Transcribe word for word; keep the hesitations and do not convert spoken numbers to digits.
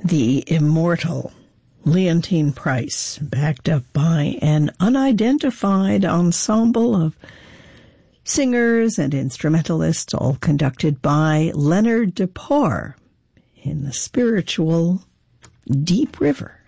The immortal Leontyne Price, backed up by an unidentified ensemble of singers and instrumentalists, all conducted by Leonard Depauw in the spiritual Deep River.